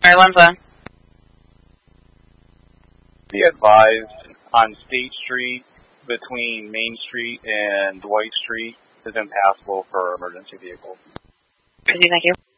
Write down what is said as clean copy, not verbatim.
Primary 1 phone. Be advised, on State Street between Main Street and Dwight Street is impassable for emergency vehicles. Thank you.